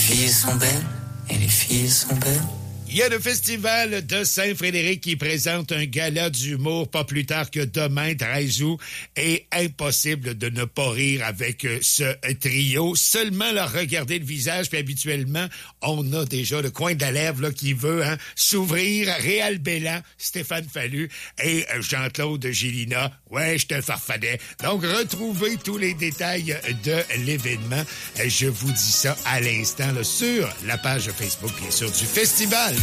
filles sont belles et les filles sont belles. Il y a le Festival de Saint-Frédéric qui présente un gala d'humour pas plus tard que demain, 13 août. Et impossible de ne pas rire avec ce trio. Seulement leur regarder le visage, puis habituellement, on a déjà le coin de la lèvre là, qui veut s'ouvrir. Réal Bélan, Stéphane Fallu et Jean-Claude Gélina. Ouais, je te farfadais. Donc, retrouvez tous les détails de l'événement. Je vous dis ça à l'instant là, sur la page Facebook, bien sûr, du festival.